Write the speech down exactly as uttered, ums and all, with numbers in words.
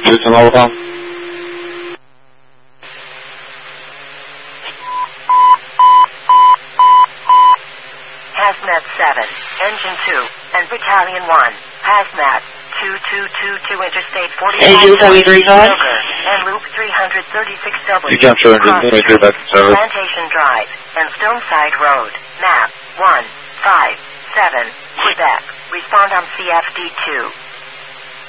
Houston Locom. Hazmat seven, Engine two, and Battalion one, Hazmat two two two two Interstate forty-five, Engine seventy-three, Todd. and Loop three thirty-six W, You capture Engine seventy-three back in service. Plantation Drive, and Stoneside Road, map one five seven, Quebec. Respond on C F D two.